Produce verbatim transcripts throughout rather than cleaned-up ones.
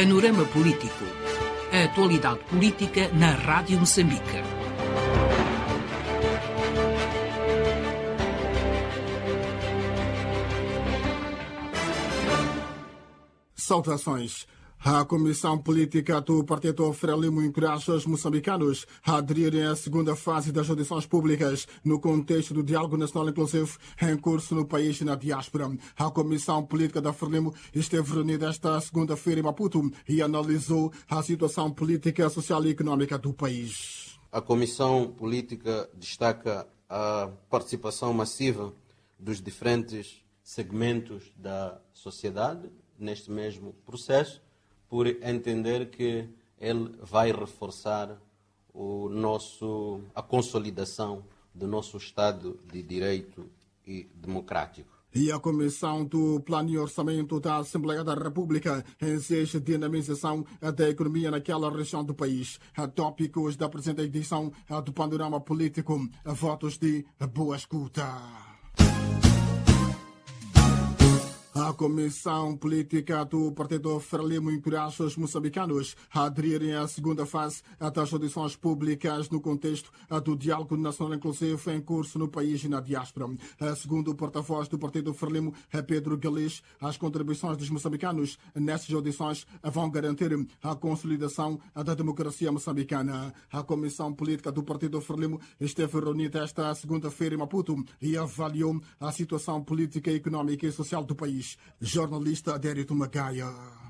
Panorama Político. A atualidade política na Rádio Moçambique. Saudações. A Comissão Política do Partido Frelimo encoraja os moçambicanos a aderirem à segunda fase das audições públicas no contexto do diálogo nacional inclusivo em curso no país e na diáspora. A Comissão Política da Frelimo esteve reunida esta segunda-feira em Maputo e analisou a situação política, social e económica do país. A Comissão Política destaca a participação massiva dos diferentes segmentos da sociedade neste mesmo processo, por entender que ele vai reforçar o nosso, a consolidação do nosso Estado de Direito e democrático. E a Comissão do Plano e Orçamento da Assembleia da República exige dinamização da economia naquela região do país. Tópicos da presente edição do Panorama Político. Votos de boa escuta. A Comissão Política do Partido Frelimo encoraja os moçambicanos a aderirem à segunda fase das audições públicas no contexto do diálogo nacional inclusivo em curso no país e na diáspora. Segundo o porta-voz do Partido Frelimo, Pedro Galix, as contribuições dos moçambicanos nestas audições vão garantir a consolidação da democracia moçambicana. A Comissão Política do Partido Frelimo esteve reunida esta segunda-feira em Maputo e avaliou a situação política, económica e social do país. Jornalista Adérito Magaia.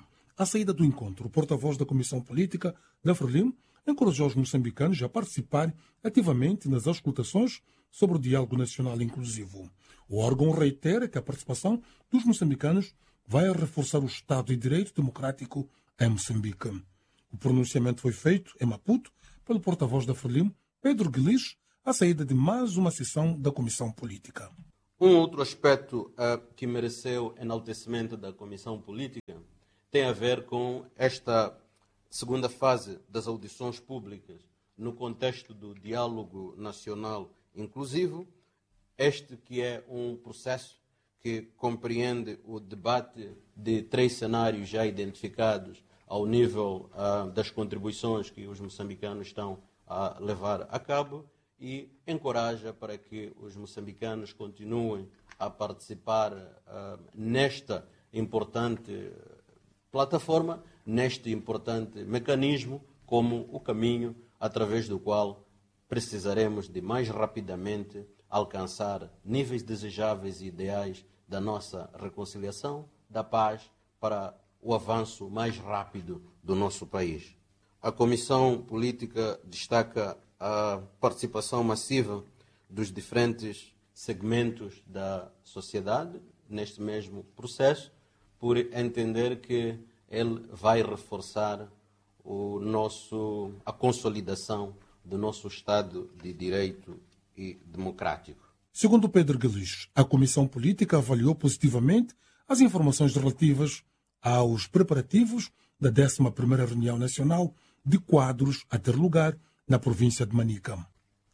À saída do encontro, o porta-voz da Comissão Política da Frelimo encorajou os moçambicanos a participarem ativamente nas auscultações sobre o diálogo nacional inclusivo. O órgão reitera que a participação dos moçambicanos vai reforçar o Estado de Direito democrático em Moçambique. O pronunciamento foi feito em Maputo pelo porta-voz da Frelimo, Pedro Galix, à saída de mais uma sessão da Comissão Política. Um outro aspecto uh, que mereceu enaltecimento da Comissão Política tem a ver com esta segunda fase das audições públicas no contexto do diálogo nacional inclusivo, este que é um processo que compreende o debate de três cenários já identificados ao nível uh, das contribuições que os moçambicanos estão a levar a cabo, e encoraja para que os moçambicanos continuem a participar uh, nesta importante plataforma, neste importante mecanismo, como o caminho através do qual precisaremos de mais rapidamente alcançar níveis desejáveis e ideais da nossa reconciliação, da paz, para o avanço mais rápido do nosso país. A Comissão Política destaca a participação massiva dos diferentes segmentos da sociedade neste mesmo processo, por entender que ele vai reforçar o nosso, a consolidação do nosso Estado de Direito e democrático. Segundo Pedro Galix, a Comissão Política avaliou positivamente as informações relativas aos preparativos da décima primeira Reunião Nacional de Quadros a ter lugar na província de Manica.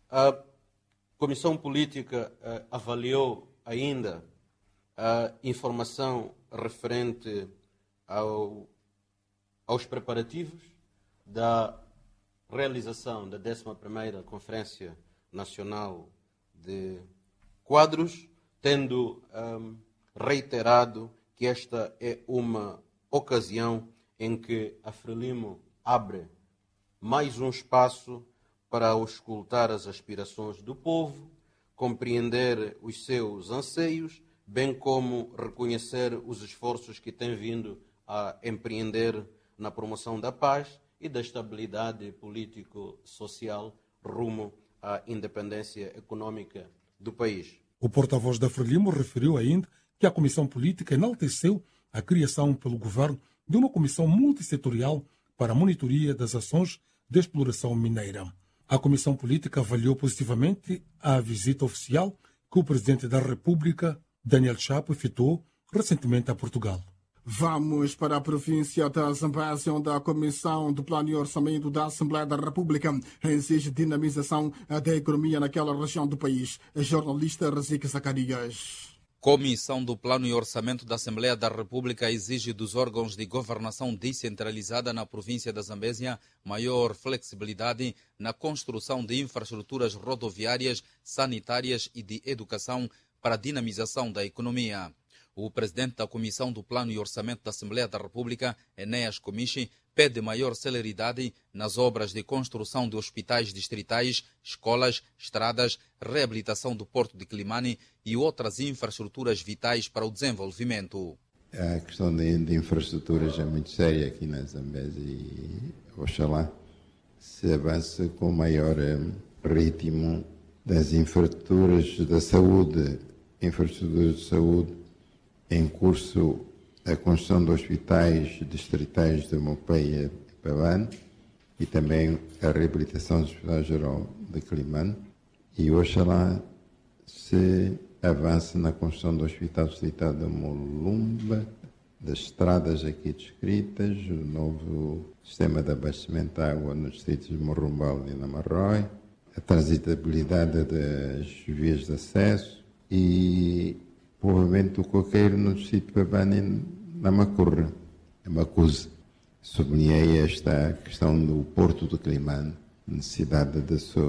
A Comissão Política uh, avaliou ainda a informação referente ao, aos preparativos da realização da décima primeira Conferência Nacional de Quadros, tendo um, reiterado que esta é uma ocasião em que a Frelimo abre mais um espaço para auscultar as aspirações do povo, compreender os seus anseios, bem como reconhecer os esforços que tem vindo a empreender na promoção da paz e da estabilidade político-social rumo à independência econômica do país. O porta-voz da Frelimo referiu ainda que a Comissão Política enalteceu a criação pelo governo de uma comissão multissetorial para a monitoria das ações de exploração mineira. A Comissão Política avaliou positivamente a visita oficial que o Presidente da República, Daniel Chapo, efetuou recentemente a Portugal. Vamos para a província da Zambésia, onde a Comissão do Plano e Orçamento da Assembleia da República exige dinamização da economia naquela região do país. Jornalista Razik Zacarias. Comissão do Plano e Orçamento da Assembleia da República exige dos órgãos de governação descentralizada na província da Zambésia maior flexibilidade na construção de infraestruturas rodoviárias, sanitárias e de educação para a dinamização da economia. O presidente da Comissão do Plano e Orçamento da Assembleia da República, Enéas Comichi, pede maior celeridade nas obras de construção de hospitais distritais, escolas, estradas, reabilitação do Porto de Quilimane e outras infraestruturas vitais para o desenvolvimento. A questão de, de infraestruturas é muito séria aqui na Zambésia e oxalá se avance com maior ritmo das infraestruturas da saúde, infraestruturas de saúde em curso, a construção de hospitais distritais de Mopeia e Pavane e também a reabilitação do Hospital Geral de Quilimane. E oxalá se avance na construção do Hospital Distrital de Molumba, das estradas aqui descritas, o novo sistema de abastecimento de água nos distritos de Morumbal e Namarrói, a transitabilidade das vias de acesso e povoamento do coqueiro no distrito de Pavane na Macurra, a Macuse. Sublinhei esta questão do Porto de Quilimane, necessidade de se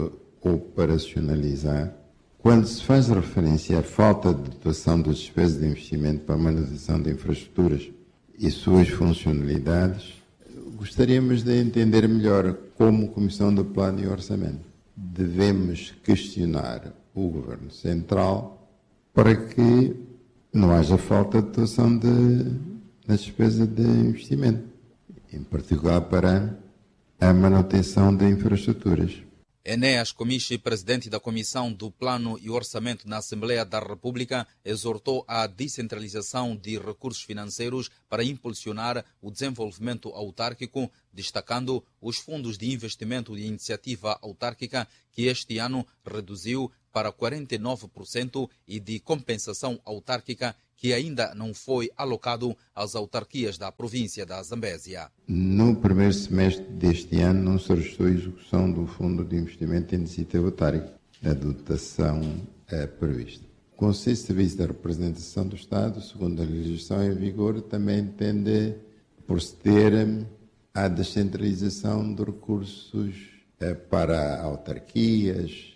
operacionalizar. Quando se faz referência à falta de dotação de despesas de investimento para a manutenção de infraestruturas e suas funcionalidades, gostaríamos de entender melhor como Comissão do Plano e Orçamento devemos questionar o Governo Central para que não haja falta de dotação de, de despesa de investimento, em particular para a manutenção de infraestruturas. Enéas Comichi, presidente da Comissão do Plano e Orçamento na Assembleia da República, exortou a descentralização de recursos financeiros para impulsionar o desenvolvimento autárquico, destacando os fundos de investimento de iniciativa autárquica, que este ano reduziu para quarenta e nove por cento, e de compensação autárquica, que ainda não foi alocado às autarquias da província da Zambésia. No primeiro semestre deste ano não se registrou a execução do Fundo de Investimento em Iniciativa Autárquica, da dotação é, prevista. O Conselho de Serviço da Representação do Estado, segundo a legislação em vigor, também tende a proceder à descentralização de recursos é, para autarquias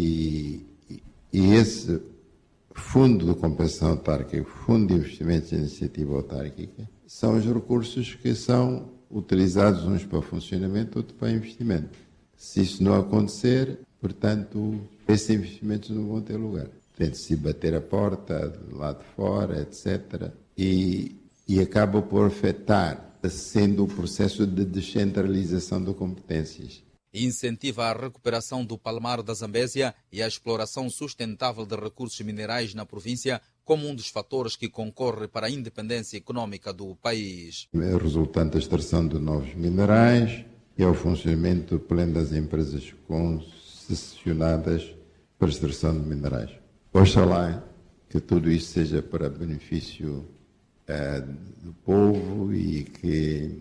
e, e, e esse Fundo de Compensação Autárquica, Fundo de Investimentos em Iniciativa Autárquica, são os recursos que são utilizados uns para funcionamento, outros para investimento. Se isso não acontecer, portanto, esses investimentos não vão ter lugar. Tem de se bater a porta, lá de fora, etcétera. E, e acaba por afetar, sendo o processo de descentralização de competências. Incentiva a recuperação do palmar da Zambésia e a exploração sustentável de recursos minerais na província como um dos fatores que concorre para a independência econômica do país. É resultante da extração de novos minerais e ao funcionamento pleno das empresas concessionadas para a extração de minerais. Oxalá que tudo isso seja para benefício uh, do povo e que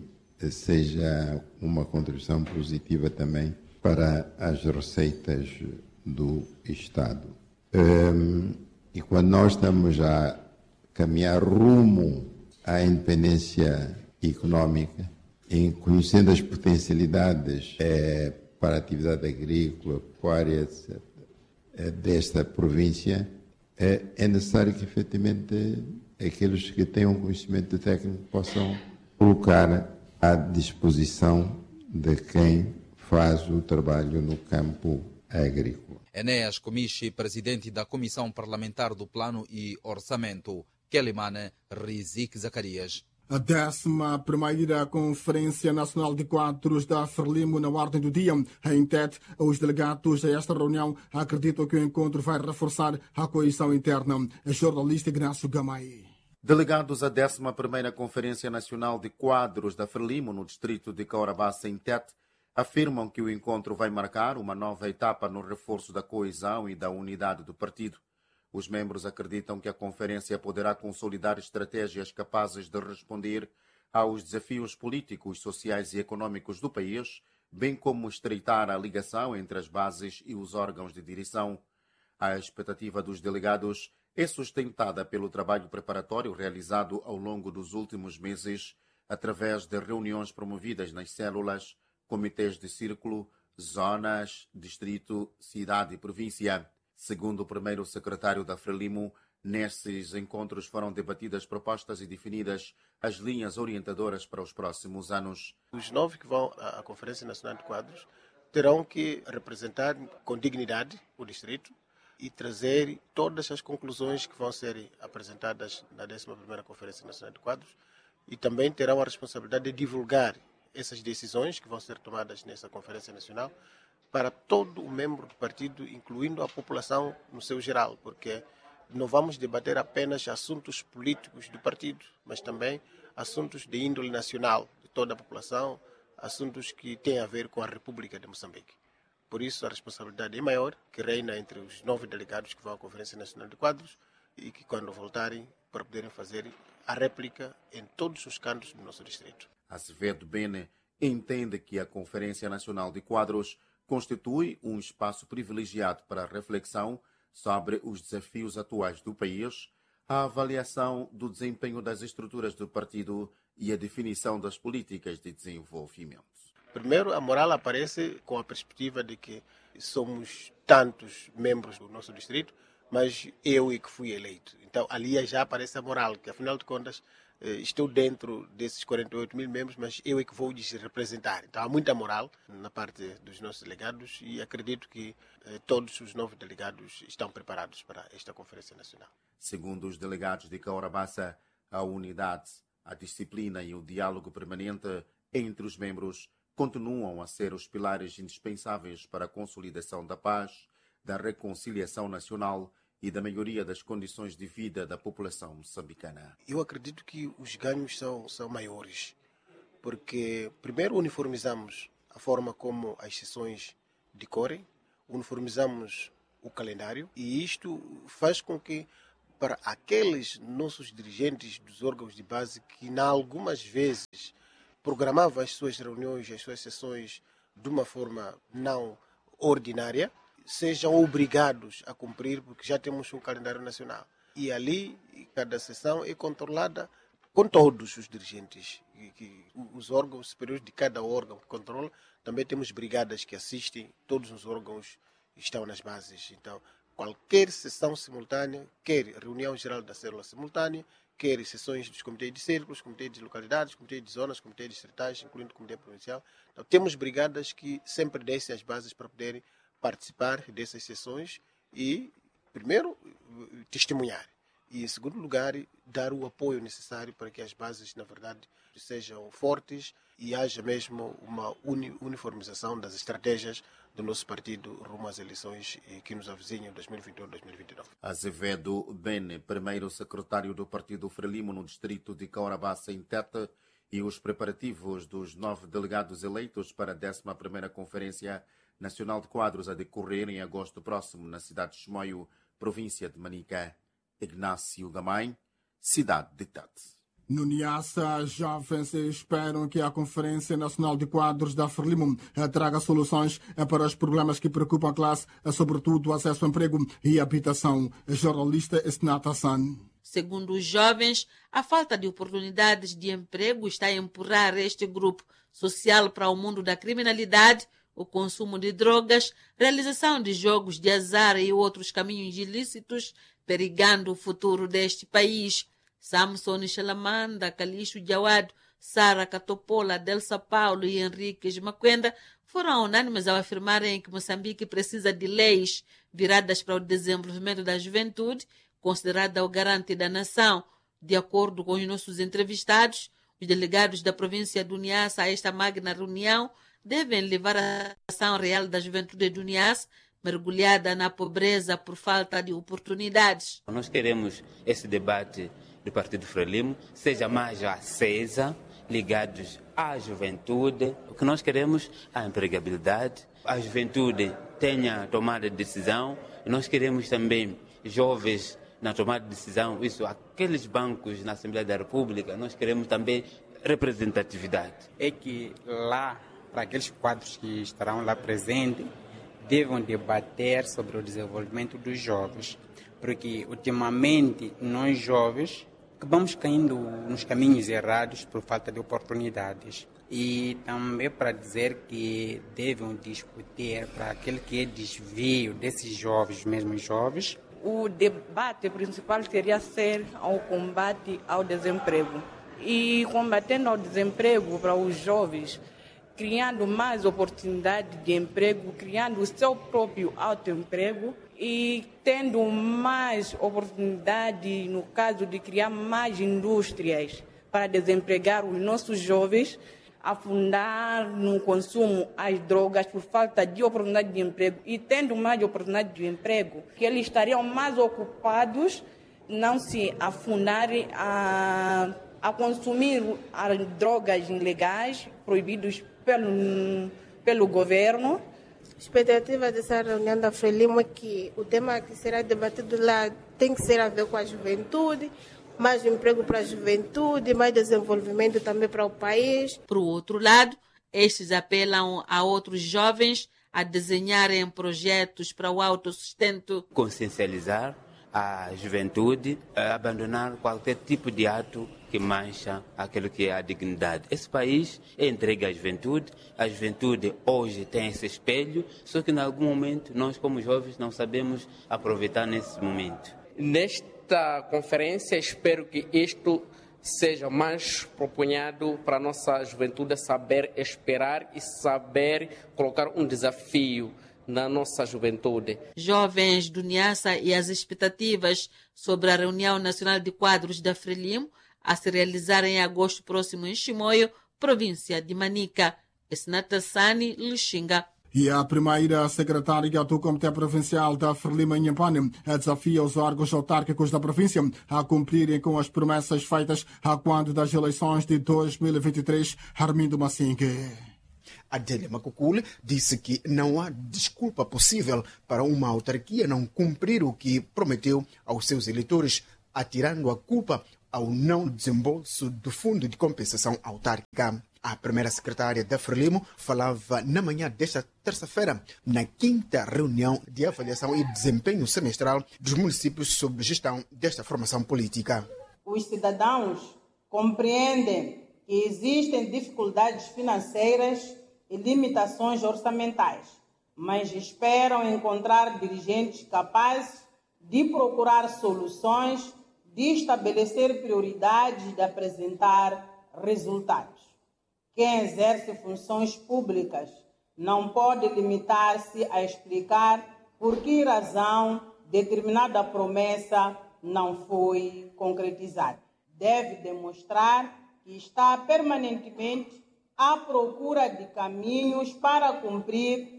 seja uma contribuição positiva também para as receitas do Estado. Um, e quando nós estamos a caminhar rumo à independência económica, em conhecendo as potencialidades é, para a atividade agrícola, pecuária, etcétera, é, desta província, é, é necessário que, efetivamente, aqueles que têm um conhecimento técnico possam colocar à disposição de quem faz o trabalho no campo agrícola. Enéas Comichi, presidente da Comissão Parlamentar do Plano e Orçamento. Quilimane, Rizik Zacarias. A décima primeira Conferência Nacional de Quadros da Frelimo na ordem do dia. Em Tete, os delegados a esta reunião acreditam que o encontro vai reforçar a coesão interna. A jornalista Ignacio Gamay. Delegados à décima primeira Conferência Nacional de Quadros da Frelimo no distrito de Caurabassa, em Tete, afirmam que o encontro vai marcar uma nova etapa no reforço da coesão e da unidade do partido. Os membros acreditam que a conferência poderá consolidar estratégias capazes de responder aos desafios políticos, sociais e econômicos do país, bem como estreitar a ligação entre as bases e os órgãos de direção. A expectativa dos delegados é sustentada pelo trabalho preparatório realizado ao longo dos últimos meses através de reuniões promovidas nas células, comitês de círculo, zonas, distrito, cidade e província. Segundo o primeiro secretário da Frelimo, nesses encontros foram debatidas propostas e definidas as linhas orientadoras para os próximos anos. Os nove que vão à Conferência Nacional de Quadros terão que representar com dignidade o distrito e trazer todas as conclusões que vão ser apresentadas na décima primeira Conferência Nacional de Quadros e também terão a responsabilidade de divulgar essas decisões que vão ser tomadas nessa Conferência Nacional para todo o membro do partido, incluindo a população no seu geral, porque não vamos debater apenas assuntos políticos do partido, mas também assuntos de índole nacional, de toda a população, assuntos que têm a ver com a República de Moçambique. Por isso, a responsabilidade é maior, que reina entre os nove delegados que vão à Conferência Nacional de Quadros e que, quando voltarem, para poderem fazer a réplica em todos os cantos do nosso distrito. Azevedo Bene entende que a Conferência Nacional de Quadros constitui um espaço privilegiado para a reflexão sobre os desafios atuais do país, a avaliação do desempenho das estruturas do partido e a definição das políticas de desenvolvimento. Primeiro, a moral aparece com a perspectiva de que somos tantos membros do nosso distrito, mas eu é que fui eleito. Então, ali já aparece a moral, que afinal de contas estou dentro desses quarenta e oito mil membros, mas eu é que vou lhes representar. Então, há muita moral na parte dos nossos delegados e acredito que eh, todos os nove delegados estão preparados para esta Conferência Nacional. Segundo os delegados de Caorabassa, a unidade, a disciplina e o diálogo permanente entre os membros continuam a ser os pilares indispensáveis para a consolidação da paz, da reconciliação nacional e da melhoria das condições de vida da população moçambicana. Eu acredito que os ganhos são, são maiores, porque primeiro uniformizamos a forma como as sessões decorrem, uniformizamos o calendário e isto faz com que para aqueles nossos dirigentes dos órgãos de base que, em algumas vezes, programavam as suas reuniões, as suas sessões de uma forma não ordinária, sejam obrigados a cumprir, porque já temos um calendário nacional. E ali, cada sessão é controlada com todos os dirigentes. E que os órgãos superiores de cada órgão que controla, também temos brigadas que assistem, todos os órgãos estão nas bases. Então, qualquer sessão simultânea, quer reunião geral da célula simultânea, quer sessões dos comitês de círculos, comitês de localidades, comitês de zonas, comitês distritais, incluindo o comitê provincial. Então, temos brigadas que sempre descem as bases para poderem participar dessas sessões e, primeiro, testemunhar. E, em segundo lugar, dar o apoio necessário para que as bases, na verdade, sejam fortes e haja mesmo uma uni uniformização das estratégias do nosso partido rumo às eleições que nos avizinham dois mil e vinte e um a dois mil e vinte e nove. Azevedo Bene, primeiro secretário do Partido Frelimo no distrito de Caorabassa, em Tete, e os preparativos dos nove delegados eleitos para a décima primeira Conferência Nacional de Quadros a decorrer em agosto próximo na cidade de Chimoio, província de Manica. Ignácio Gamay, cidade de Tete. No Niassa, jovens esperam que a Conferência Nacional de Quadros da Frelimo traga soluções para os problemas que preocupam a classe, sobretudo o acesso ao emprego e habitação. Jornalista Esnata San. Segundo os jovens, a falta de oportunidades de emprego está a empurrar este grupo social para o mundo da criminalidade, o consumo de drogas, realização de jogos de azar e outros caminhos ilícitos, perigando o futuro deste país. Samson Shalamanda, Calixto Jawad, Sara Catopola, Delsa Paulo e Henrique Maquenda foram unânimes ao afirmarem que Moçambique precisa de leis viradas para o desenvolvimento da juventude, considerada o garante da nação. De acordo com os nossos entrevistados, os delegados da província do Niassa a esta magna reunião devem levar a ação real da juventude do Niassa, mergulhada na pobreza por falta de oportunidades. Nós queremos esse debate do Partido Frelimo seja mais acesa, ligados à juventude. O que nós queremos é a empregabilidade, a juventude tenha tomada de decisão. E nós queremos também jovens na tomada de decisão, isso, aqueles bancos na Assembleia da República, nós queremos também representatividade. É que lá, para aqueles quadros que estarão lá presentes, devam debater sobre o desenvolvimento dos jovens, porque ultimamente nós jovens acabamos caindo nos caminhos errados por falta de oportunidades. E também para dizer que devem discutir para aquele que é desvio desses jovens, mesmo jovens. O debate principal seria ser ao combate ao desemprego. E combatendo ao desemprego para os jovens, criando mais oportunidade de emprego, criando o seu próprio autoemprego e tendo mais oportunidade, no caso de criar mais indústrias para desempregar os nossos jovens, afundar no consumo as drogas por falta de oportunidade de emprego e tendo mais oportunidade de emprego, que eles estariam mais ocupados, não se afundarem a, a consumir as drogas ilegais proibidas pelo, pelo governo. A expectativa dessa reunião da Frelimo é que o tema que será debatido lá tem que ser a ver com a juventude, mais emprego para a juventude, mais desenvolvimento também para o país. Por outro lado, estes apelam a outros jovens a desenharem projetos para o autossustento. Consciencializar a juventude, a abandonar qualquer tipo de ato que mancha aquilo que é a dignidade. Esse país é entregue à juventude, a juventude hoje tem esse espelho, só que em algum momento nós como jovens não sabemos aproveitar nesse momento. Nesta conferência espero que isto seja mais propunhado para a nossa juventude saber esperar e saber colocar um desafio na nossa juventude. Jovens do Niassa e as expectativas sobre a reunião nacional de quadros da Frelimo a se realizar em agosto próximo em Chimoio, província de Manica. Esnatassani, Lixinga. E a primeira secretária do Comitê Provincial da Frelimo em Inhambane desafia os órgãos autárquicos da província a cumprirem com as promessas feitas a quando das eleições de dois mil e vinte e três. Armindo Massingue. Adélia Macocule disse que não há desculpa possível para uma autarquia não cumprir o que prometeu aos seus eleitores, atirando a culpa ao não desembolso do Fundo de Compensação Autárquica. A primeira secretária da Frelimo falava na manhã desta terça-feira, na quinta reunião de avaliação e desempenho semestral dos municípios sob gestão desta formação política. Os cidadãos compreendem que existem dificuldades financeiras e limitações orçamentais, mas esperam encontrar dirigentes capazes de procurar soluções, de estabelecer prioridades e de apresentar resultados. Quem exerce funções públicas não pode limitar-se a explicar por que razão determinada promessa não foi concretizada. Deve demonstrar que está permanentemente à procura de caminhos para cumprir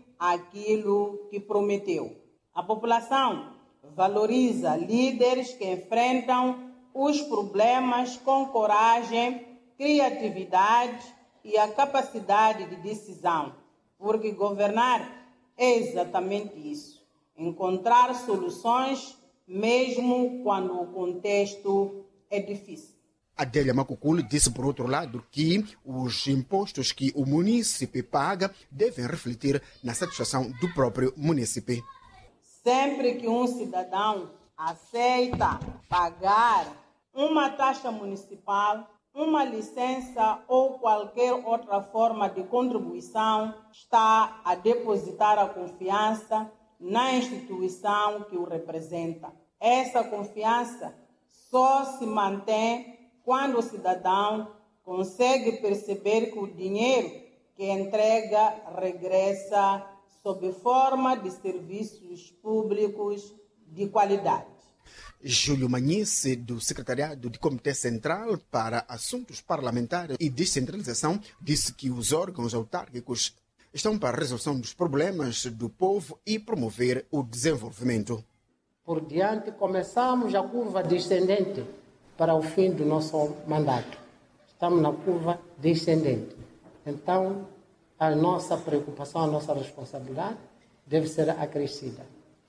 aquilo que prometeu. A população valoriza líderes que enfrentam os problemas com coragem, criatividade e a capacidade de decisão, porque governar é exatamente isso, encontrar soluções mesmo quando o contexto é difícil. Adélia Macocule disse, por outro lado, que os impostos que o munícipe paga devem refletir na satisfação do próprio munícipe. Sempre que um cidadão aceita pagar uma taxa municipal, uma licença ou qualquer outra forma de contribuição, está a depositar a confiança na instituição que o representa. Essa confiança só se mantém quando o cidadão consegue perceber que o dinheiro que entrega regressa sob forma de serviços públicos de qualidade. Júlio Manhice, do Secretariado de Comitê Central para Assuntos Parlamentares e Descentralização, disse que os órgãos autárquicos estão para a resolução dos problemas do povo e promover o desenvolvimento. Por diante, começamos a curva descendente para o fim do nosso mandato. Estamos na curva descendente. Então, a nossa preocupação, a nossa responsabilidade deve ser acrescida.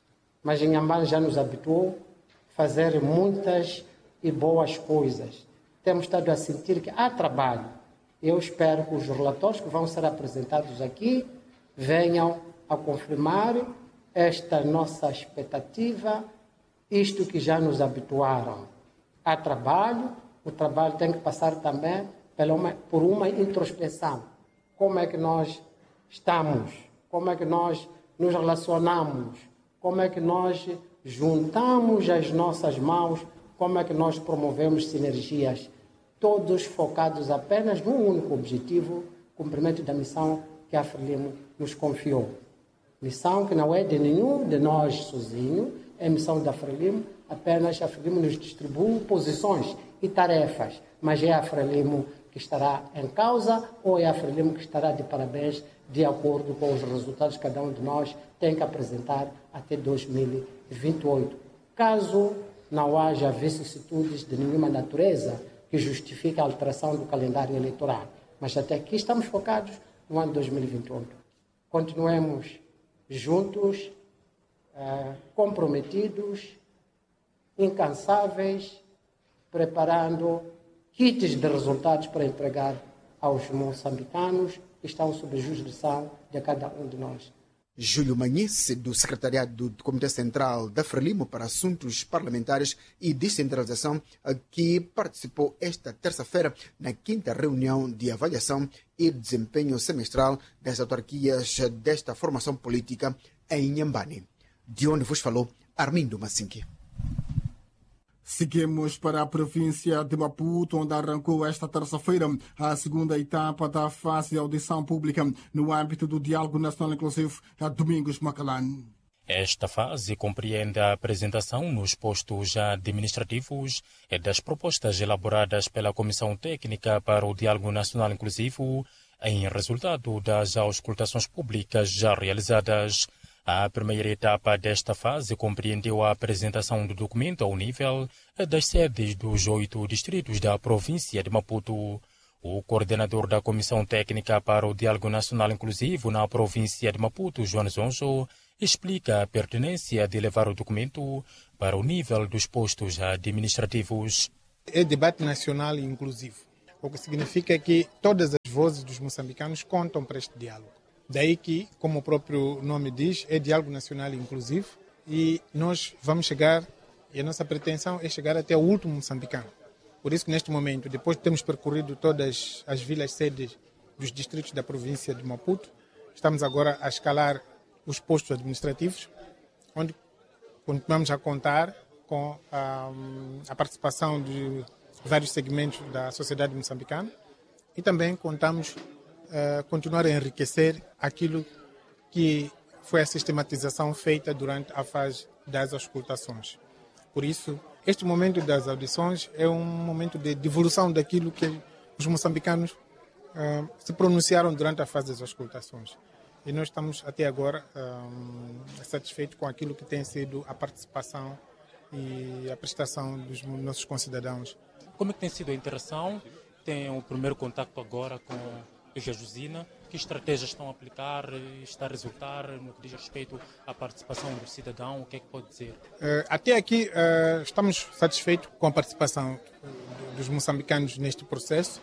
Mas Inhambane já nos habituou a fazer muitas e boas coisas. Temos estado a sentir que há trabalho. Eu espero que os relatórios que vão ser apresentados aqui venham a confirmar esta nossa expectativa isto que já nos habituaram a trabalho, o trabalho tem que passar também por uma introspeção. Como é que nós estamos? Como é que nós nos relacionamos? Como é que nós juntamos as nossas mãos? Como é que nós promovemos sinergias? Todos focados apenas num único objetivo, cumprimento da missão que a Frelimo nos confiou. Missão que não é de nenhum de nós sozinho, é missão da Frelimo, apenas a Frelimo nos distribui posições e tarefas, mas é a Frelimo que estará em causa ou é a Frelimo que estará de parabéns de acordo com os resultados que cada um de nós tem que apresentar até dois mil e vinte e oito. Caso não haja vicissitudes de nenhuma natureza que justifique a alteração do calendário eleitoral. Mas até aqui estamos focados no ano dois mil e vinte e oito. Continuemos juntos, eh, comprometidos, incansáveis, preparando kits de resultados para entregar aos moçambicanos que estão sob a jurisdição de cada um de nós. Júlio Manhice, do Secretariado do Comitê Central da Frelimo para Assuntos Parlamentares e Descentralização, que participou esta terça-feira na quinta reunião de avaliação e desempenho semestral das autarquias desta formação política em Inhambane. De onde vos falou Armindo Massinki. Seguimos para a província de Maputo, onde arrancou esta terça-feira a segunda etapa da fase de audição pública no âmbito do Diálogo Nacional Inclusivo a Domingos Macalán. Esta fase compreende a apresentação nos postos administrativos das propostas elaboradas pela Comissão Técnica para o Diálogo Nacional Inclusivo em resultado das auscultações públicas já realizadas. A primeira etapa desta fase compreendeu a apresentação do documento ao nível das sedes dos oito distritos da província de Maputo. O coordenador da Comissão Técnica para o Diálogo Nacional Inclusivo na província de Maputo, João Zonzo, explica a pertinência de levar o documento para o nível dos postos administrativos. É debate nacional e inclusivo, o que significa que todas as vozes dos moçambicanos contam para este diálogo. Daí que, como o próprio nome diz, é diálogo nacional inclusivo e nós vamos chegar, e a nossa pretensão é chegar até o último moçambicano. Por isso que neste momento, depois de termos percorrido todas as vilas sedes dos distritos da província de Maputo, estamos agora a escalar os postos administrativos, onde continuamos a contar com a, a participação de vários segmentos da sociedade moçambicana e também contamos Uh, continuar a enriquecer aquilo que foi a sistematização feita durante a fase das auscultações. Por isso, este momento das audições é um momento de divulgação daquilo que os moçambicanos uh, se pronunciaram durante a fase das auscultações. E nós estamos até agora uh, satisfeitos com aquilo que tem sido a participação e a prestação dos nossos concidadãos. Como é que tem sido a interação? Tem o primeiro contato agora com a Jusina, que estratégias estão a aplicar, está a resultar no que diz respeito à participação do cidadão, o que é que pode dizer? Uh, até aqui uh, estamos satisfeitos com a participação dos moçambicanos neste processo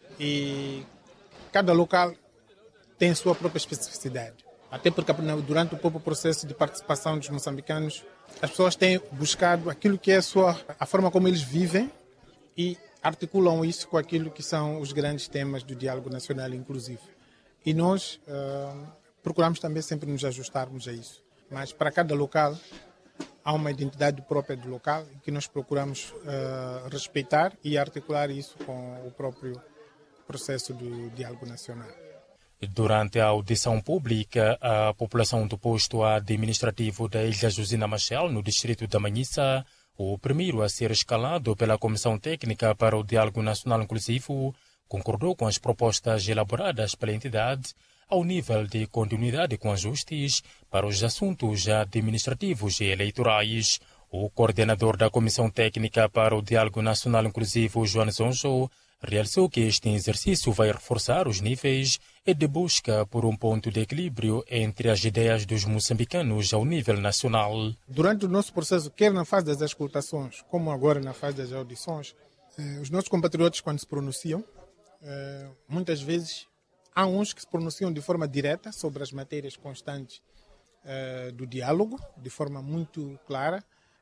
e cada local tem a sua própria especificidade. Até porque durante o próprio processo de participação dos moçambicanos, as pessoas têm buscado aquilo que é a, sua, a forma como eles vivem e articulam isso com aquilo que são os grandes temas do diálogo nacional inclusivo. E nós uh, procuramos também sempre nos ajustarmos a isso. Mas para cada local há uma identidade própria do local que nós procuramos uh, respeitar e articular isso com o próprio processo do diálogo nacional. Durante a audição pública, a população do posto administrativo da Ilha Jusina Machel, no distrito da Manhissa, o primeiro a ser escalado pela Comissão Técnica para o Diálogo Nacional Inclusivo, concordou com as propostas elaboradas pela entidade ao nível de continuidade com ajustes para os assuntos administrativos e eleitorais. O coordenador da Comissão Técnica para o Diálogo Nacional Inclusivo, João Zonzo, realçou que este exercício vai reforçar os níveis de busca por um ponto de equilíbrio entre as ideias dos moçambicanos ao nível nacional. Durante o nosso processo, quer na fase das auscultações, como agora na fase das audições, eh, os nossos compatriotas, quando se pronunciam, eh, muitas vezes há uns que se pronunciam de forma direta sobre as matérias constantes eh, do diálogo, de forma muito clara,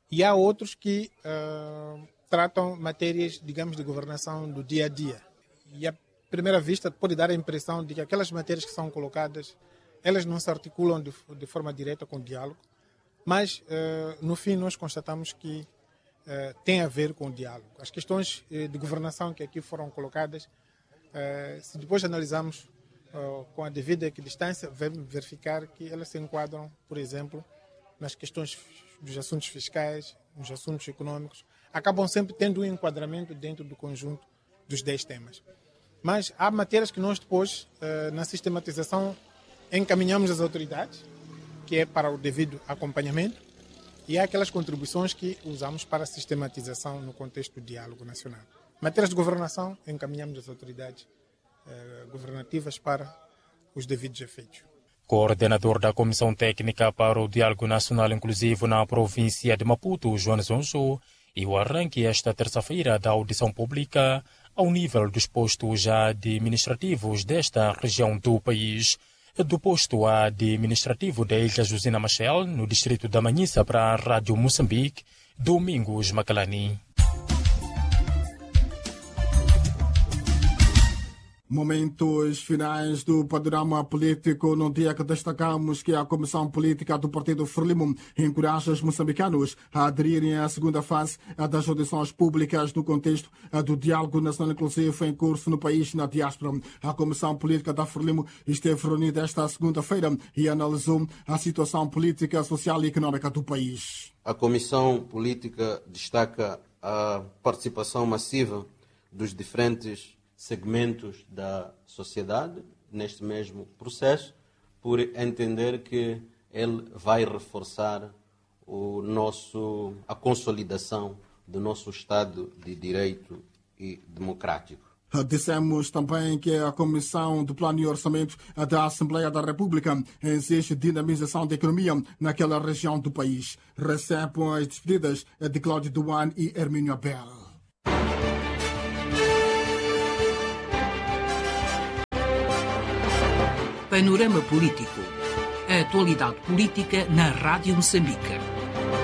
E há outros que uh, tratam matérias, digamos, de governação do dia a dia. E à primeira vista pode dar a impressão de que aquelas matérias que são colocadas, elas não se articulam de, de forma direta com o diálogo, mas uh, no fim nós constatamos que uh, tem a ver com o diálogo. As questões uh, de governação que aqui foram colocadas, uh, se depois analisarmos uh, com a devida equidistância, vamos verificar que elas se enquadram, por exemplo, nas questões dos assuntos fiscais, nos assuntos econômicos, acabam sempre tendo um enquadramento dentro do conjunto dos dez temas. Mas há matérias que nós depois, uh, na sistematização, encaminhamos às autoridades, que é para o devido acompanhamento, e há aquelas contribuições que usamos para a sistematização no contexto do diálogo nacional. Matérias de governação, encaminhamos às autoridades eh, governativas para os devidos efeitos. Coordenador da Comissão Técnica para o Diálogo Nacional Inclusivo na província de Maputo, João Zonzo, e o arranque esta terça-feira da audição pública ao nível dos postos administrativos desta região do país. Do posto administrativo da Ilha Josina Machel, no distrito da Manhissa, para a Rádio Moçambique, Domingos Macalani. Momentos finais do panorama político, no dia que destacamos que a Comissão Política do Partido Frelimo encoraja os moçambicanos a aderirem à segunda fase das audições públicas no contexto do diálogo nacional inclusivo em curso no país e na diáspora. A Comissão Política da Frelimo esteve reunida esta segunda-feira e analisou a situação política, social e económica do país. A Comissão Política destaca a participação massiva dos diferentes segmentos da sociedade neste mesmo processo, por entender que ele vai reforçar o nosso, a consolidação do nosso Estado de Direito e democrático. Dissemos também que a Comissão do Plano e Orçamento da Assembleia da República exige dinamização da economia naquela região do país. Recebam as despedidas de Cláudio Duan e Hermínio Abel. Panorama Político. A atualidade política na Rádio Moçambique.